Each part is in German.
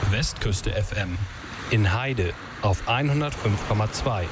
Westküste FM. In Heide auf 105,2.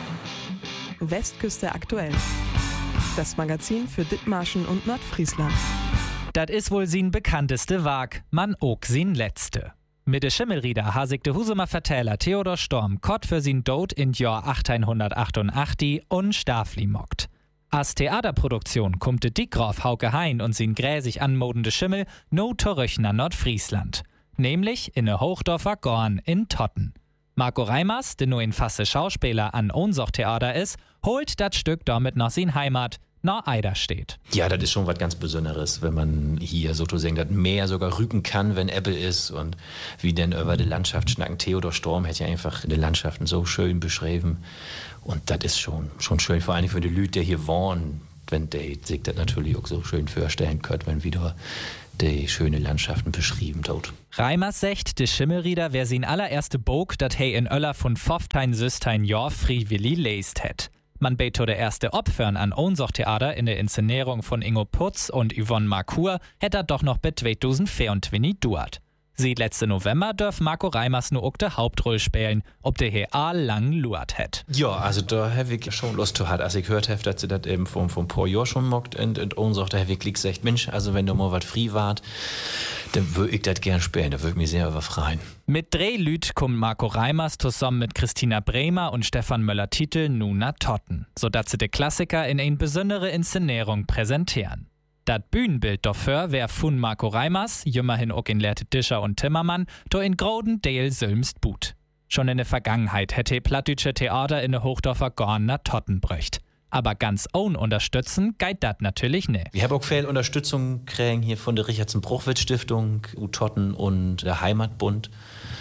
Westküste aktuell. Das Magazin für Dithmarschen und Nordfriesland. Das ist wohl sin bekannteste Wag, man ook sin letzte. Mit de Schimmelrieder ha sich de Husumer Vertäler Theodor Storm Kott für sin Tod in Jahr 1888 unstafli mockt. Als Theaterproduktion kommt de Dickgraf Hauke Hein und sin gräsig anmodende Schimmel no zurück nach Nordfriesland. Nämlich in ne Hochdorfer Gorn in Totten. Marco Reimers, der nur in fasse Schauspieler an Ohnsoch-Theater ist, holt das Stück damit nach sin Heimat, nach Eider steht. Ja, das ist schon was ganz Besonderes, wenn man hier sozusagen das Meer sogar rücken kann, wenn Ebbe ist und wie denn über die Landschaft schnacken. Theodor Storm hat ja einfach die Landschaften so schön beschrieben und das ist schon schön, vor allem für die Leute, die hier wohnen, wenn die sich das natürlich auch so schön vorstellen können, wenn wieder die schöne Landschaften beschrieben dort. Reimers sagt, de Schimmelrieder wär sin allererste Bog, dat he in Öller von 15 Jahr frivillig leist het. Man beto der erste Opfern an Ohnsoch-Theater in der Inszenierung von Ingo Putz und Yvonne Marcour hätte doch noch bis 2024 duart. Seit letzte November dürf Marco Reimers nur auch de Hauptrolle spielen, ob der hier lang luart het. Ja, also da habe ich schon Lust zu hat, als ich gehört habe, dass sie das eben vom paar Jahr schon mockt und Ohnsoch, da habe ich gesagt, Mensch, also wenn du mal was frei wart, dann würde ich das gern spielen, da würde ich mich sehr überfreien. Mit 3 Lüt kommt Marco Reimers zusammen mit Christina Bremer und Stefan Möller-Titel nun nach Totten, sodass sie de Klassiker in eine besondere Inszenierung präsentieren. Das Bühnenbild dafür wär von Marco Reimers, jümmerhin auch in Lehrte Discher und Timmermann, do in Groden Dale Sülmst But. Schon in der Vergangenheit hätte plattdütsche Theater in der Hochdorfer Gorn nach Totten bröcht. Aber ganz ohne Unterstützen geht das natürlich nicht. Wir haben auch viel Unterstützung kriegen hier von der Richardson-Bruchwitz-Stiftung, U-Totten und der Heimatbund.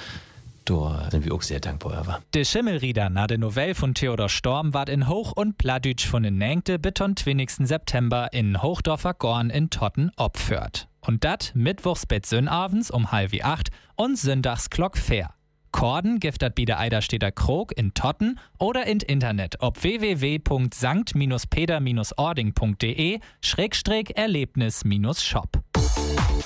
Da sind wir auch sehr dankbar. Aber. De Schimmelrieder na de Novelle von Theodor Storm ward in Hoch- und Plattdütsch von den Nängte bis 20. September in Hochdorfer Gorn in Totten opführt. Und dat mittwochs bet Sönnabends um 7:30 und sündags Glock fair. Korden gibt dat bi de Eiderstedter Krog in Totten oder in Internet ob www.sankt-peter-ording.de/erlebnis-shop.